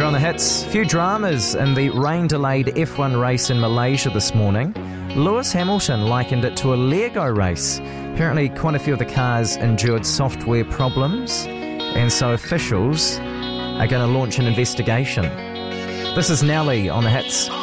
You're on the hits. Few dramas in the rain-delayed F1 race in Malaysia this morning. Lewis Hamilton likened it to a Lego race. Apparently, quite a few of the cars endured software problems, and so officials are going to launch an investigation. This is Nelly on the hits.